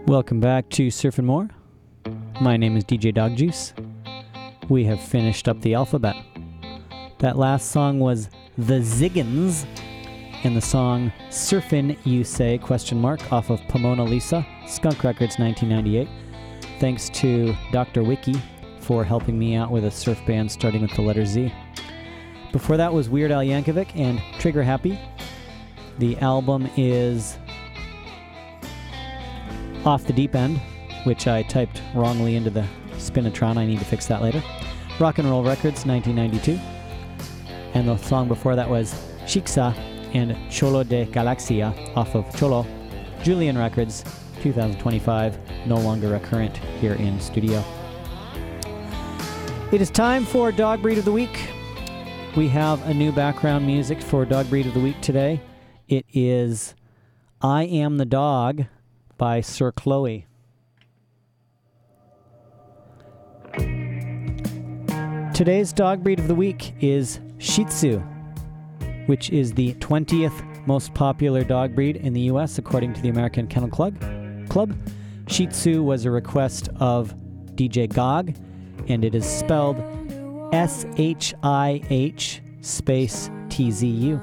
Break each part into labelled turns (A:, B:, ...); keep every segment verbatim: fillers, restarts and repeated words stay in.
A: Welcome back to Surf and More. My name is D J Dog Juice. We have finished up the alphabet. That last song was The Ziggins, and the song Surfin' You Say, question mark, off of Pomona Lisa, Skunk Records nineteen ninety-eight. Thanks to Doctor Wiki for helping me out with a surf band starting with the letter Z. Before that was Weird Al Yankovic and Trigger Happy. The album is Off the Deep End, which I typed wrongly into the Spinatron. I need to fix that later. Rock and Roll Records, nineteen ninety-two. And the song before that was Shiksa and Cholo de Galaxia off of Cholo, Julian Records, two thousand twenty-five, no longer a current here in studio. It is time for Dog Breed of the Week. We have a new background music for Dog Breed of the Week today. It is I Am the Dog by Sir Chloe. Today's Dog Breed of the Week is Shih Tzu, which is the twentieth most popular dog breed in the U S according to the American Kennel Club. Club. Shih Tzu was a request of D J Gog, and it is spelled S H I H space T Z U.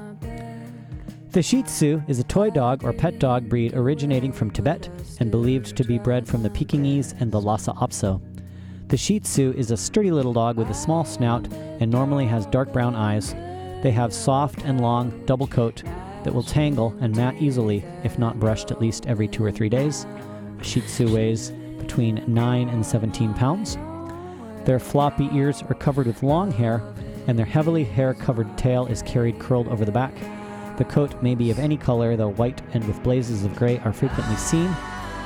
A: The Shih Tzu is a toy dog or pet dog breed originating from Tibet and believed to be bred from the Pekingese and the Lhasa Apso. The Shih Tzu is a sturdy little dog with a small snout and normally has dark brown eyes. They have soft and long double coat that will tangle and mat easily if not brushed at least every two or three days. A Shih Tzu weighs between nine and seventeen pounds. Their floppy ears are covered with long hair, and their heavily hair-covered tail is carried curled over the back. The coat may be of any color, though white and with blazes of gray are frequently seen.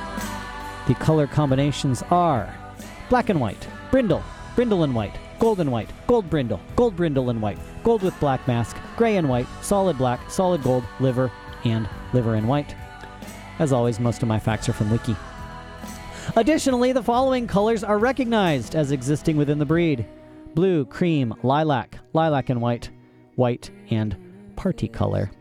A: The color combinations are black and white, brindle, brindle and white, gold and white, gold brindle, gold brindle and white, gold with black mask, gray and white, solid black, solid gold, liver, and liver and white. As always, most of my facts are from Wiki. Additionally, the following colors are recognized as existing within the breed: blue, cream, lilac, lilac and white, white, and party color.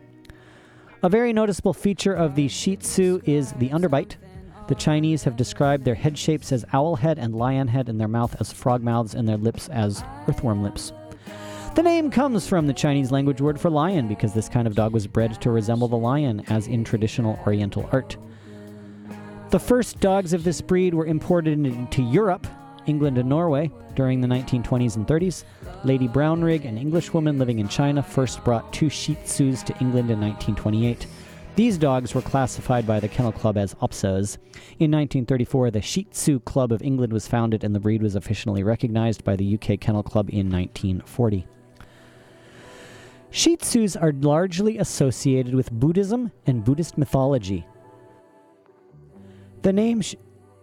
A: A very noticeable feature of the Shih Tzu is the underbite. The Chinese have described their head shapes as owl head and lion head, and their mouth as frog mouths, and their lips as earthworm lips. The name comes from the Chinese language word for lion, because this kind of dog was bred to resemble the lion, as in traditional Oriental art. The first dogs of this breed were imported into Europe, England and Norway, during the nineteen twenties and thirties. Lady Brownrigg, an Englishwoman living in China, first brought two Shih Tzus to England in nineteen twenty-eight. These dogs were classified by the Kennel Club as Apsos. In nineteen thirty-four, the Shih Tzu Club of England was founded, and the breed was officially recognized by the U K Kennel Club in nineteen forty. Shih Tzus are largely associated with Buddhism and Buddhist mythology. The name sh-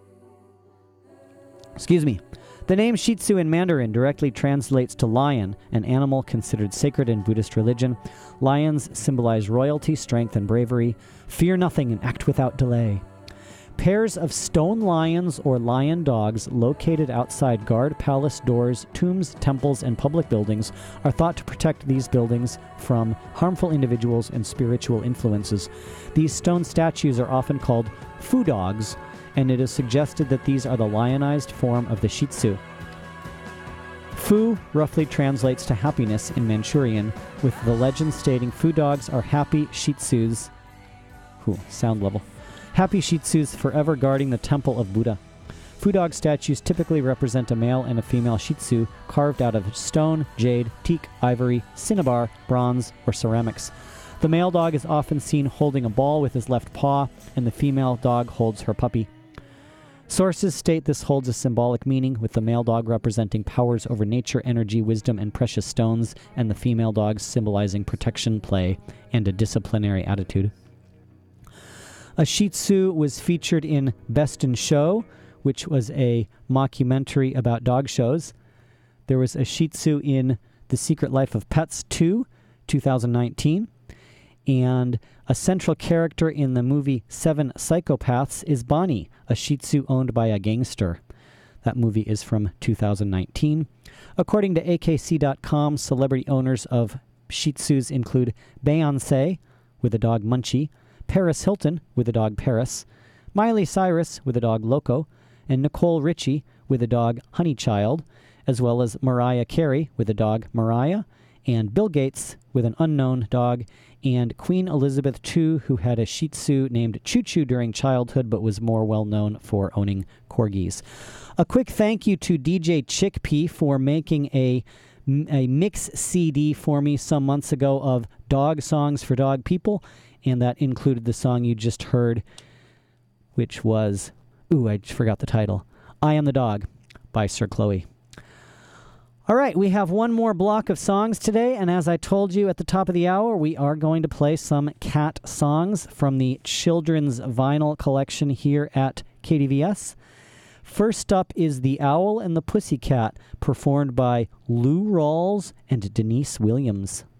A: Excuse me. The name Shih Tzu in Mandarin directly translates to lion, an animal considered sacred in Buddhist religion. Lions symbolize royalty, strength, and bravery. Fear nothing and act without delay. Pairs of stone lions or lion dogs located outside guard palace doors, tombs, temples, and public buildings are thought to protect these buildings from harmful individuals and spiritual influences. These stone statues are often called Fu dogs, and it is suggested that these are the lionized form of the Shih Tzu. Fu roughly translates to happiness in Manchurian, with the legend stating Fu dogs are happy Shih Tzus. Ooh, sound level. Happy Shih Tzus forever guarding the temple of Buddha. Fu dog statues typically represent a male and a female Shih Tzu carved out of stone, jade, teak, ivory, cinnabar, bronze, or ceramics. The male dog is often seen holding a ball with his left paw, and the female dog holds her puppy. Sources state this holds a symbolic meaning, with the male dog representing powers over nature, energy, wisdom, and precious stones, and the female dog symbolizing protection, play, and a disciplinary attitude. A Shih Tzu was featured in Best in Show, which was a mockumentary about dog shows. There was a Shih Tzu in The Secret Life of Pets two, two thousand nineteen. And a central character in the movie Seven Psychopaths is Bonnie, a Shih Tzu owned by a gangster. That movie is from two thousand nineteen. According to A K C dot com, celebrity owners of Shih Tzus include Beyoncé, with the dog Munchie, Paris Hilton, with the dog Paris, Miley Cyrus with the dog Loco, and Nicole Richie with the dog Honeychild, as well as Mariah Carey with the dog Mariah, and Bill Gates with an unknown dog, and Queen Elizabeth the Second, who had a Shih Tzu named Choo Choo during childhood but was more well known for owning corgis. A quick thank you to D J Chickpea for making a, a mix C D for me some months ago of dog songs for dog people, and that included the song you just heard, which was, ooh, I forgot the title, I Am the Dog by Sir Chloe. All right, we have one more block of songs today, and as I told you at the top of the hour, we are going to play some cat songs from the children's vinyl collection here at K D V S. First up is The Owl and the Pussycat, performed by Lou Rawls and Denise Williams.